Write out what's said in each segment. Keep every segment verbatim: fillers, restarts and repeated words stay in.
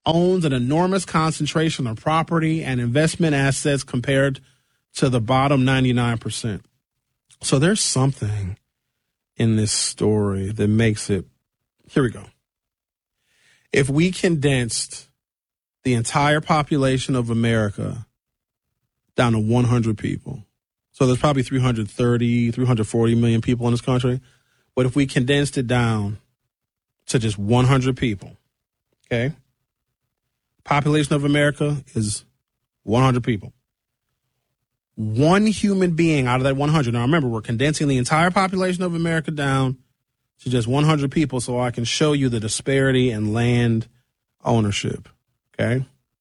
owns an enormous concentration of property and investment assets compared to the bottom ninety-nine percent. So there's something in this story that makes it, here we go. If we condensed the entire population of America down to one hundred people, so there's probably three hundred thirty, three hundred forty million people in this country, but if we condensed it down to just one hundred people, okay, population of America is one hundred people. One human being out of that one hundred. Now, remember, we're condensing the entire population of America down to just one hundred people so I can show you the disparity in land ownership, okay?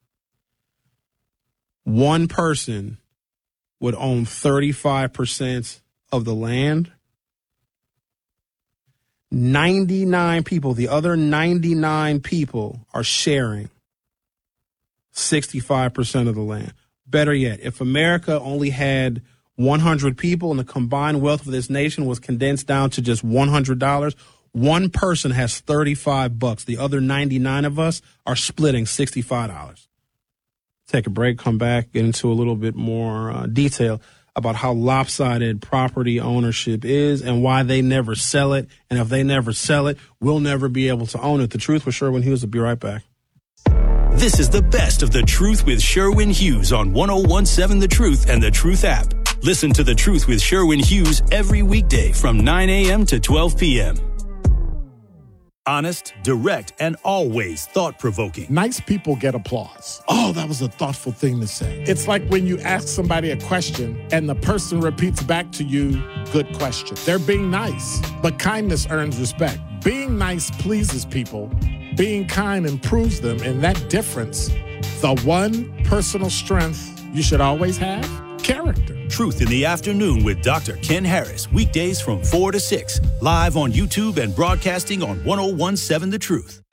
One person would own thirty-five percent of the land. ninety-nine people, the other ninety-nine people are sharing sixty-five percent of the land. Better yet, if America only had one hundred people and the combined wealth of this nation was condensed down to just one hundred dollars, one person has thirty-five bucks. The other ninety-nine of us are splitting sixty-five dollars. Take a break, come back, get into a little bit more uh, detail about how lopsided property ownership is and why they never sell it. And if they never sell it, we'll never be able to own it. The Truth with Sherwin Hughes will be right back. This is the best of The Truth with Sherwin Hughes on one oh one seven The Truth and The Truth app. Listen to The Truth with Sherwin Hughes every weekday from nine a.m. to twelve p.m. Honest, direct, and always thought-provoking. Nice people get applause. Oh, that was a thoughtful thing to say. It's like when you ask somebody a question and the person repeats back to you, good question. They're being nice, but kindness earns respect. Being nice pleases people. Being kind improves them, and that difference, the one personal strength you should always have, character. Truth in the Afternoon with Doctor Ken Harris, weekdays from four to six, live on YouTube and broadcasting on one oh one seven The Truth.